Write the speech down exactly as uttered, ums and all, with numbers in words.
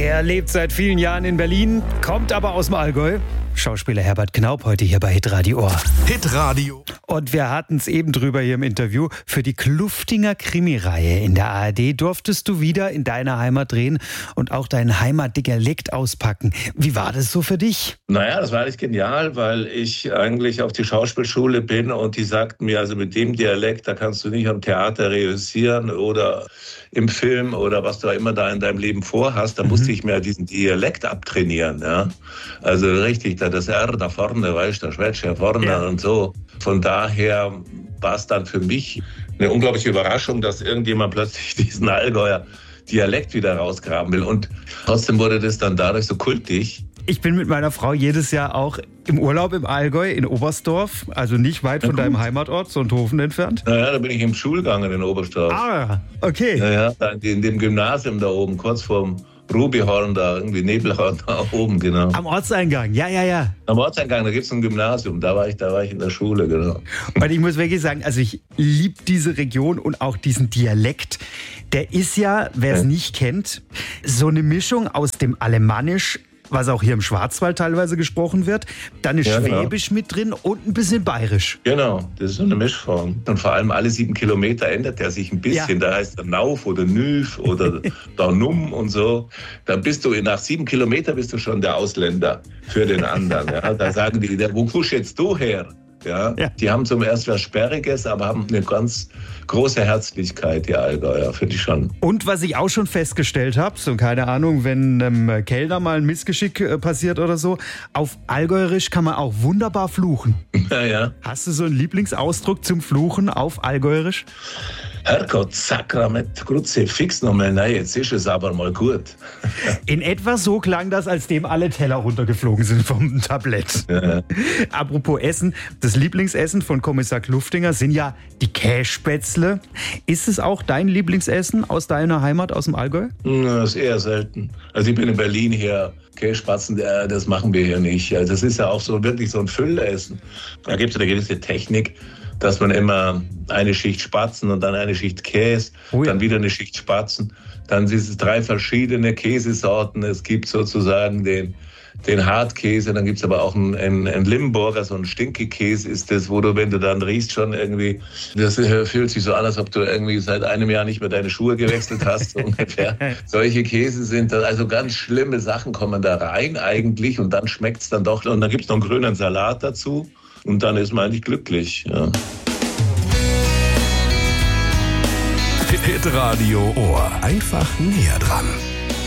Er lebt seit vielen Jahren in Berlin, kommt aber aus dem Allgäu. Schauspieler Herbert Knaup heute hier bei Hitradio Ohr. Hitradio. Und wir hatten es eben drüber hier im Interview. Für die Kluftinger Krimireihe in der A R D durftest du wieder in deiner Heimat drehen und auch deinen Heimatdialekt auspacken. Wie war das so für dich? Naja, das war eigentlich genial, weil ich eigentlich auf die Schauspielschule bin und die sagten mir, also mit dem Dialekt, da kannst du nicht am Theater reüssieren oder im Film oder was du immer da in deinem Leben vorhast. Da mhm. musste ich mir diesen Dialekt abtrainieren. Ja? Also richtig, da das R da vorne, weißt du, da schwätzt ja vorne ja. und so. Von daher war es dann für mich eine unglaubliche Überraschung, dass irgendjemand plötzlich diesen Allgäuer Dialekt wieder rausgraben will. Und trotzdem wurde das dann dadurch so kultig. Ich bin mit meiner Frau jedes Jahr auch im Urlaub im Allgäu in Oberstdorf, also nicht weit von ja, deinem Heimatort, so ein Hofen entfernt. Naja, da bin ich im Schulgang in Oberstdorf. Ah, okay. Naja, in dem Gymnasium da oben, kurz vorm Rubihorn da, irgendwie Nebelhorn da oben, genau. Am Ortseingang, ja, ja, ja. Am Ortseingang, da gibt es ein Gymnasium, da war ich, da war ich in der Schule, genau. Und ich muss wirklich sagen, also ich liebe diese Region und auch diesen Dialekt. Der ist ja, wer es ja. nicht kennt, so eine Mischung aus dem Alemannisch, was auch hier im Schwarzwald teilweise gesprochen wird. Dann ist ja, Schwäbisch genau. mit drin und ein bisschen Bayerisch. Genau, das ist so eine Mischform. Und vor allem alle sieben Kilometer ändert der sich ein bisschen. Ja. Da heißt er Nauf oder Nüf oder Daunum und so. Da bist du, nach sieben Kilometer bist du schon der Ausländer für den anderen. Ja. Da sagen die, wo kommst jetzt du her? Ja, ja. Die haben zum ersten was Sperriges, aber haben eine ganz große Herzlichkeit, die Allgäuer, finde ich schon. Und was ich auch schon festgestellt habe, so keine Ahnung, wenn einem Kellner mal ein Missgeschick äh, passiert oder so, auf Allgäuerisch kann man auch wunderbar fluchen. Ja, ja. Hast du so einen Lieblingsausdruck zum Fluchen auf Allgäuerisch? Herrgott, Sakrament, Kruzifix nochmal, nein, jetzt ist es aber mal gut. In etwa so klang das, als dem alle Teller runtergeflogen sind vom Tablett. Ja. Apropos Essen, das Lieblingsessen von Kommissar Kluftinger sind ja die Kässpätzle. Ist es auch dein Lieblingsessen aus deiner Heimat, aus dem Allgäu? Das ist eher selten. Also ich bin in Berlin hier. Kässpatzen, das machen wir hier nicht. Das ist ja auch so wirklich so ein Füllessen. Da gibt es eine gewisse Technik, dass man immer eine Schicht Spatzen und dann eine Schicht Käse, oh ja. dann wieder eine Schicht Spatzen. Dann sind es drei verschiedene Käsesorten. Es gibt sozusagen den, den Hartkäse, dann gibt es aber auch einen, einen, einen Limburger, so ein Stinkekäse ist das, wo du, wenn du dann riechst, schon irgendwie, das fühlt sich so an, als ob du irgendwie seit einem Jahr nicht mehr deine Schuhe gewechselt hast, so ungefähr. Solche Käse sind da, also ganz schlimme Sachen kommen da rein eigentlich und dann schmeckt es dann doch. Und dann gibt es noch einen grünen Salat dazu. Und dann ist man eigentlich glücklich. Ja. Hitradio Ohr. Einfach näher dran.